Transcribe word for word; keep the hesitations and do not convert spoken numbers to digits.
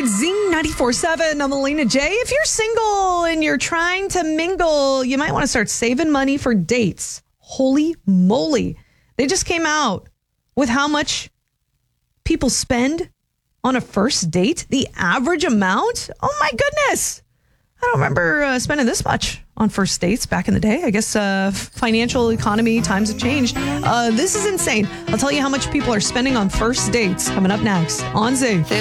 It's Zing ninety-four point seven. I'm Alina J. If you're single and you're trying to mingle, you might want to start saving money for dates. Holy moly. They just came out with how much people spend on a first date. The average amount? Oh my goodness. I don't remember uh, spending this much on first dates back in the day. I guess uh, financial economy, times have changed. Uh, this is insane. I'll tell you how much people are spending on first dates coming up next on Zing.